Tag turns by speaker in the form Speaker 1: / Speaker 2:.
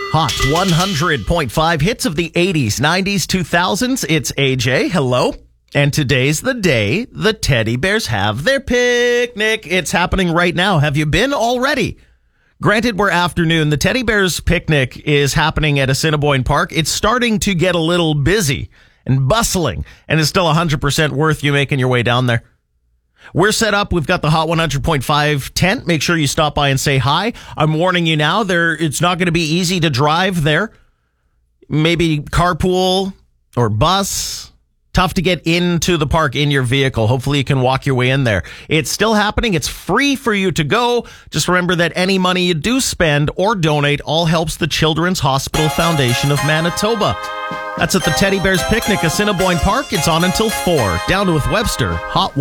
Speaker 1: Hot 100.5 hits of the 80s, 90s, 2000s. It's AJ. Hello. And today's the day the teddy bears have their picnic. It's happening right now. Have you been already? Granted, we're afternoon. The teddy bears picnic is happening at Assiniboine Park. It's starting to get a little busy and bustling, and it's still 100% worth you making your way down there. We're set up. We've got the Hot 100.5 tent. Make sure you stop by and say hi. I'm warning you now, it's not going to be easy to drive there. Maybe carpool or bus. Tough to get into the park in your vehicle. Hopefully you can walk your way in there. It's still happening. It's free for you to go. Just remember that any money you do spend or donate all helps the Children's Hospital Foundation of Manitoba. That's at the Teddy Bears Picnic, Assiniboine Park. It's on until 4. Down with Webster. Hot